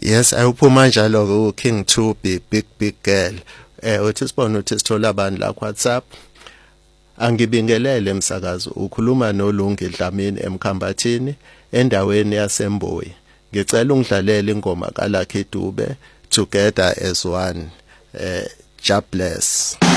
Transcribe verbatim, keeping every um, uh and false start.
Yes, awuphuma njalo ku King two big big big girl. Eh uthi sibone uthi sithola abantu la ku WhatsApp. Angibingelele emsakazo ukhuluma noLungi Dlamini eMkhambathini endaweni yaseMboyi. Ngicela ungidlalele ingoma kaLucky Dube Together as One. Eh, God bless.